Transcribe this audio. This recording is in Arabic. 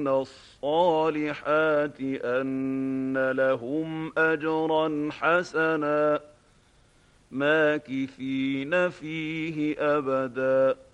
الصالحات أن لهم أجرا حسنا ماكثين فيه أبدا